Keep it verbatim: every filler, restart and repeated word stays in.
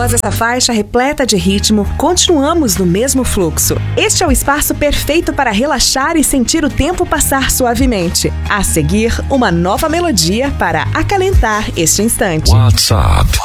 Após essa faixa repleta de ritmo, continuamos no mesmo fluxo. Este é o espaço perfeito para relaxar e sentir o tempo passar suavemente. A seguir, uma nova melodia para acalentar este instante. WhatsApp